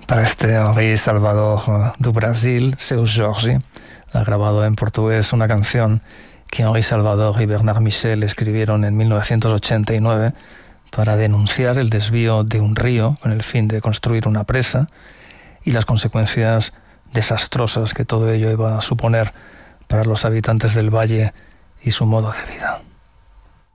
para este Henri Salvador do Brasil, Seu Jorge. Ha grabado en portugués una canción que Henri Salvador y Bernard Michel escribieron en 1989 para denunciar el desvío de un río con el fin de construir una presa y las consecuencias desastrosas que todo ello iba a suponer para los habitantes del valle y su modo de vida.